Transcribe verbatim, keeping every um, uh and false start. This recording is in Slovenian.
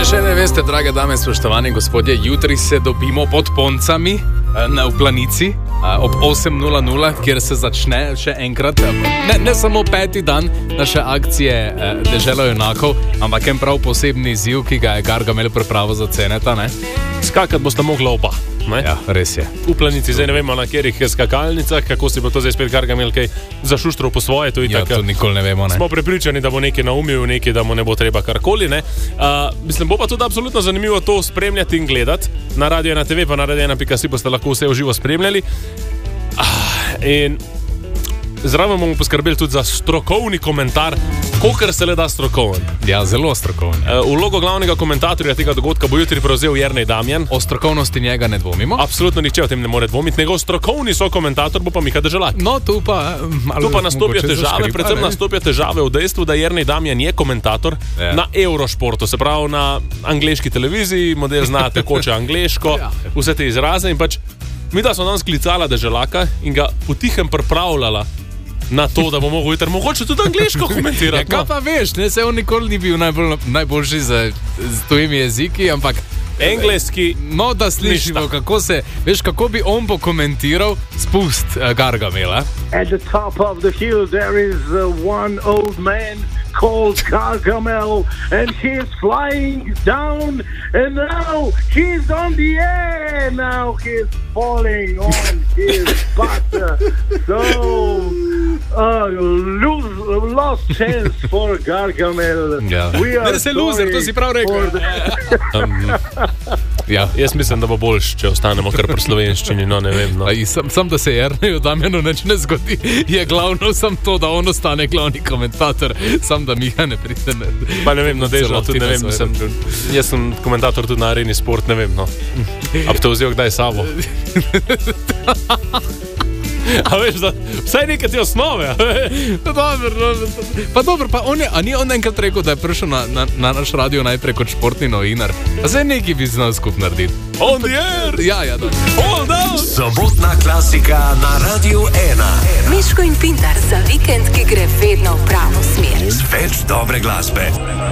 še ne veste, drage dame, spoštovani gospodje, jutri se dobimo pod Poncami na v Planici ob osem nula nula, kjer se začne še enkrat, ne, ne samo peti dan naše akcije Dežela junakov, ampak en prav posebni izziv, ki ga je Gargamel pripravil za Ceneta, ne? Skakat boste mogli oba. Ne? Ja, res je. V Planici, zdaj ne vemo na kjerih skakalnicah, kako si bo to zdaj spet Gargamel kaj zašuštral po svoje. To, ja, to nikoli ne vemo. Ne? Smo prepričani, da bo nekaj naumil, nekaj, da mu ne bo treba karkoli. Ne? Uh, mislim, bo pa tudi absolutno zanimivo to spremljati in gledati. Na Radio ena te ve pa na radio ena pika si boste lahko vse v živo spremljali. Uh, in zraven bomo poskrbeli tudi za strokovni komentar, kolikor se le da strokoven. Ja, zelo strokoven. Uh, vlogo glavnega komentatorja tega dogodka bo jutri prevzel Jernej Damjan. O strokovnosti njega ne dvomimo. Absolutno nihče o tem ne more dvomiti. Njegov strokovni sokomentator bo pa Miha Deželak. No, tu pa malo tu pa nastopijo težave, zaškripa, predvsem ne? nastopijo težave v dejstvu, da Jernej Damjan je komentator ja. na Eurošportu, se pravi na angleški televiziji, model zna tekoče angleško, ja. vse te izraze in pač mi da smo danes klicala Deželaka in ga potihem pripravljala na to, da bo mogel jutri mogoče tudi angleško komentirati. Ja, kaj pa veš, ne, se on nikoli ni bil najbolj, najboljši z, z tujimi jeziki, ampak engleski, no, da slišimo, kako se, veš, kako bi on pokomentiral spust uh, Gargamela. At the top of the hill there is uh, one old man called Gargamel and he's flying down and now he's on the air, now he's falling on his butt. So uh, lose, lost chance for Gargamel. Ja. We are Ne, se loser, to si prav rekel. um, Ja. Jaz mislim, da bo boljš, če ostanemo kar pri slovenščini, no ne vem. No. A, sam, sam, da se Jerneju Damjanu nič ne zgodi, je glavno sam to, da on ostane glavni komentator, sam da Miha ne pride. Ne, pa ne vem, no Dežela, tudi ne vem, sem, jaz sem komentator tudi na Areni Sport, ne vem, no. A bi te vzel kdaj sabo? A veš, da vsaj nekaj te osnove. Dobro, no, pa dobro, pa on je, a ni on enkrat rekel, da je prišel na, na, na naš radio najprej kot športni novinar. A zdaj nekaj bi znal skup narediti. On the air! Ja, ja, da. All down! Sobotna klasika na Radio ena. Miško in Pintar za vikend, ki gre vedno v pravo smer. Več dobre glasbe.